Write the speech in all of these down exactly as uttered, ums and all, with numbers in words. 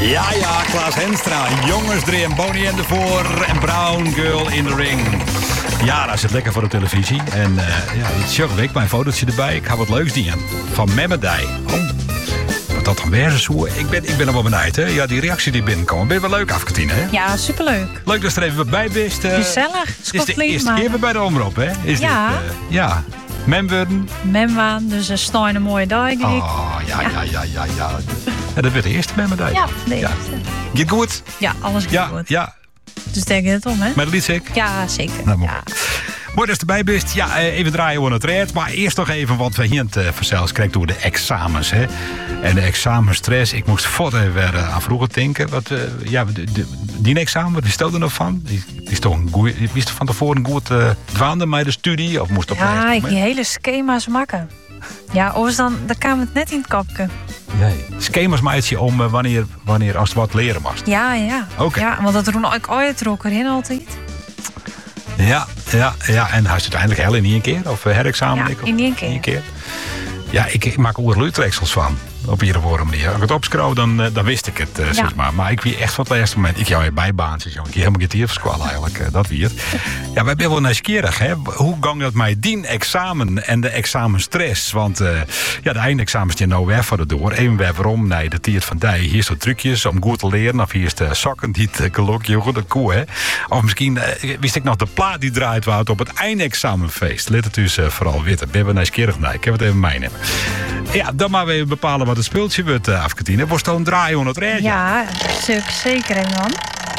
Ja, ja, Klaas Henstra. Jongens drie en Bonnie en de voor en Brown Girl in the Ring. Ja, dat zit lekker voor de televisie. En uh, ja, het is week mijn fotootje erbij. Ik ga wat leuks dienen. Van Memmedij. Oh, wat dat dan weer is. Ik ben, ik ben er wel benieuwd, hè. Ja, die reactie die binnenkomen. Ben je wel leuk, Afkatien, hè? Ja, superleuk. Leuk dat je er even bij bent. Uh, Gezellig. Het is de eerste maar. keer weer bij de omroep, hè? Is ja. Dit, uh, ja. Memwurden. Memwaan, dus een snor een mooie dag. Oh, ja, ja, ja, ja, ja. Ja, dat werd de eerste Memmedij. Ja, de eerste. Ja. Gaat goed? Ja, alles gaat ja, goed. Ja, Dus denk je het om, hè? met lied ik? Ja, zeker. Nou, mooi. Ja. Mooi dat je erbij bent. Ja, even draaien we het red. Maar eerst nog even wat we hier aan het verzels krijgen door de examens. Hè. En de examenstress. Ik moest voort even weer aan vroeger denken. Wat, uh, ja, de, de, die examen, die stelde er nog van? Die, die stond een goeie, wist er van tevoren goed uh, dwaande met de studie? Of moest op ja, ik die hele schema's makken. Ja, of dan, dan kwam het net in het kopje. Nee. Schema's maakt je om uh, wanneer, wanneer als het wat leren was. Ja, ja. Oké. Okay. Ja, want dat doen ik ooit er ook erin altijd. Ja, ja, ja. En hij is uiteindelijk heel in één keer? Of herexamen? Ja, ik, of in één keer. één keer. Ja, ik, ik maak ook luidtreksels van. Op iedere andere manier. Als ik het opschreeuw, dan, dan wist ik het, uh, ja. zeg maar. Maar ik wie echt van het eerste moment. Ik jou bijbaantjes, jongen. Ik helemaal geen verschil eigenlijk. Uh, dat weer. Ja, wij zijn wel nieuwsgierig, hè. Hoe gang dat mij dien examen en de examenstress? Want uh, ja, de eindexamens die nou weer voor de door. Even weer waarom? Nee, de tiert van Dij. Hier is de trucjes om goed te leren. Of hier is de sokken die het geluk, jongen, de koe, hè. Of misschien uh, wist ik nog de plaat die draait waard op het eindexamenfeest. Let het dus uh, vooral weten. Ben we nieuwsgierig? Nee, ik heb het even meenemen. Ja, dan maar weer bepalen wat het speeltje wordt, uh, Afkatien. Wordt dan draaien aan het rijden? Ja, zeker, hè, man.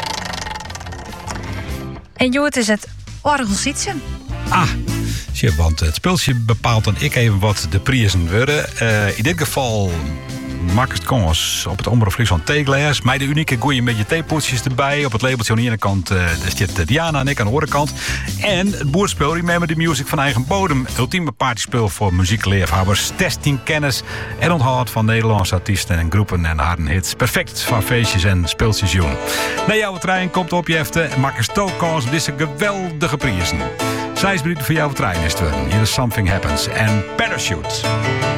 En joh, het is het orgelsietje. Ah, zie je, want het speeltje bepaalt dan ik even wat de prijzen worden. Uh, in dit geval maak het kans op het Omroep Friesland theeglas. Mij de unieke goeie met je theepoetsjes erbij. Op het labeltje aan de ene kant uh, zit Diana en ik aan de andere kant. En het boerspel, Remember the Music van eigen bodem. Ultieme partyspel voor muziekleefhouders. Testing kennis en onthoud van Nederlandse artiesten en groepen en harde hits. Perfect van feestjes en speeltjes jong. Nee, jouw trein komt op je hefte. Maak een stookkans op deze geweldige prijzen. Zes minuten voor jouw trein is het. Hier is Something Happens en Parachute.